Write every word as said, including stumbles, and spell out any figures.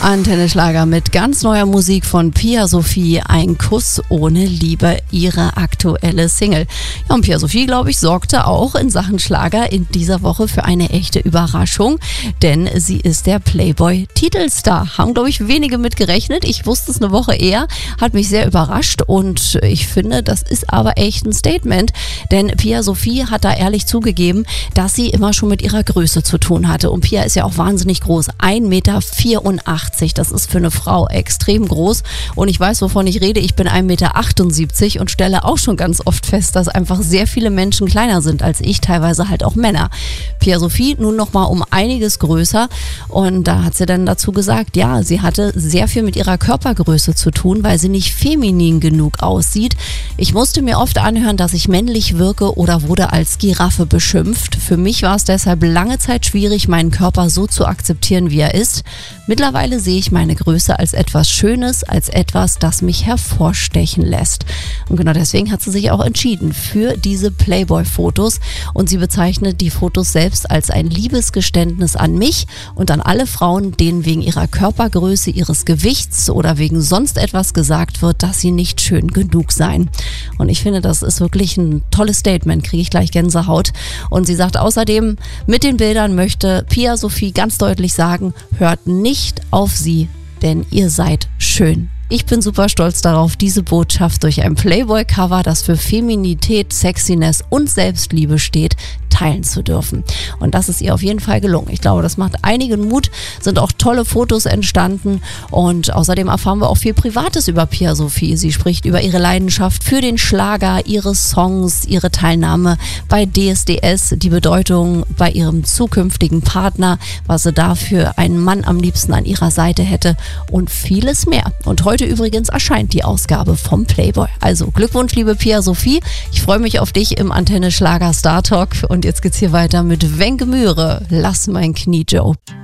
Antenne Schlager mit ganz neuer Musik von Pia Sophie, Ein Kuss ohne Liebe, ihre aktuelle Single. Ja, und Pia Sophie, glaube ich, sorgte auch in Sachen Schlager in dieser Woche für eine echte Überraschung, denn sie ist der Playboy-Titelstar. Haben, glaube ich, wenige mit gerechnet. Ich wusste es eine Woche eher, hat mich sehr überrascht und ich finde, das ist aber echt ein Statement, denn Pia Sophie hat da ehrlich zugegeben, dass sie immer schon mit ihrer Größe zu tun hatte. Und Pia ist ja auch wahnsinnig groß, ein Meter vierundachtzig. Das ist für eine Frau extrem groß und ich weiß, wovon ich rede. Ich bin ein Meter achtundsiebzig und stelle auch schon ganz oft fest, dass einfach sehr viele Menschen kleiner sind als ich, teilweise halt auch Männer. Pia Sophie nun noch mal um einiges größer und da hat sie dann dazu gesagt, ja, sie hatte sehr viel mit ihrer Körpergröße zu tun, weil sie nicht feminin genug aussieht. Ich musste mir oft anhören, dass ich männlich wirke oder wurde als Giraffe beschimpft. Für mich war es deshalb lange Zeit schwierig, meinen Körper so zu akzeptieren, wie er ist. Mittlerweile sehe ich meine Größe als etwas Schönes, als etwas, das mich hervorstechen lässt. Und genau deswegen hat sie sich auch entschieden für diese Playboy-Fotos und sie bezeichnet die Fotos selbst als ein Liebesgeständnis an mich und an alle Frauen, denen wegen ihrer Körpergröße, ihres Gewichts oder wegen sonst etwas gesagt wird, dass sie nicht schön genug seien. Und ich finde, das ist wirklich ein tolles Statement, kriege ich gleich Gänsehaut. Und sie sagt außerdem, mit den Bildern möchte Pia Sophie ganz deutlich sagen, hört nicht auf sie, denn ihr seid schön. Ich bin super stolz darauf, diese Botschaft durch ein Playboy-Cover, das für Feminität, Sexiness und Selbstliebe steht, teilen zu dürfen. Und das ist ihr auf jeden Fall gelungen. Ich glaube, das macht einigen Mut, sind auch tolle Fotos entstanden und außerdem erfahren wir auch viel Privates über Pia Sophie. Sie spricht über ihre Leidenschaft für den Schlager, ihre Songs, ihre Teilnahme bei D S D S, die Bedeutung bei ihrem zukünftigen Partner, was sie da für einen Mann am liebsten an ihrer Seite hätte und vieles mehr. Und heute übrigens erscheint die Ausgabe vom Playboy. Also Glückwunsch, liebe Pia Sophie. Ich freue mich auf dich im Antenne Schlager Star Talk und jetzt geht's hier weiter mit Wenke Mühre. Lass mein Knie, Joe.